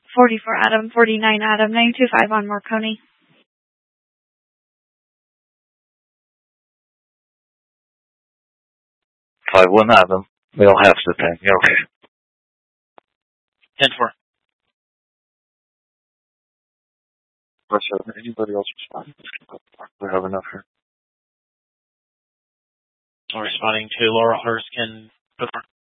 44 Adam, 49 Adam, 925 on Marconi. 51 Adam. We all have the thing. You're okay. 10-4. Anybody else respond? We have enough here. I'm responding to Laurel Erskine.